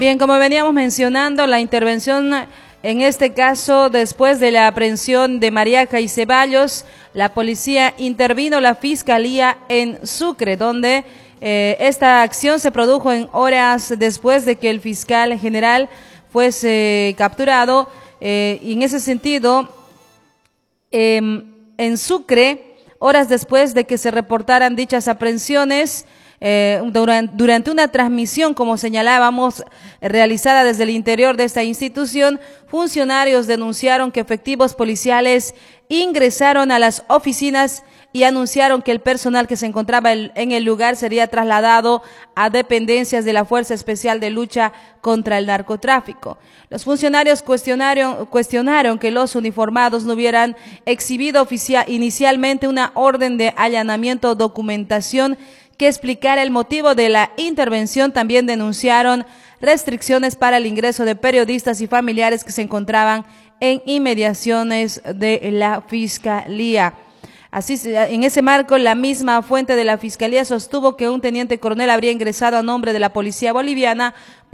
Bien, como veníamos mencionando, la intervención en este caso, después de la aprehensión de Mariaca y Ceballos, la policía intervino la Fiscalía en Sucre, donde esta acción se produjo en horas después de que el fiscal general fuese capturado. Y en ese sentido, en Sucre, horas después de que se reportaran dichas aprehensiones, durante una transmisión, como señalábamos, realizada desde el interior de esta institución, funcionarios denunciaron que efectivos policiales ingresaron a las oficinas y anunciaron que el personal que se encontraba en el lugar sería trasladado a dependencias de la Fuerza Especial de Lucha contra el Narcotráfico. Los funcionarios cuestionaron que los uniformados no hubieran exhibido inicialmente una orden de allanamiento o documentación que explicara el motivo de la intervención. También denunciaron restricciones para el ingreso de periodistas y familiares que se encontraban en inmediaciones de la Fiscalía. Así, en ese marco, la misma fuente de la Fiscalía sostuvo que un teniente coronel habría ingresado a nombre de la policía boliviana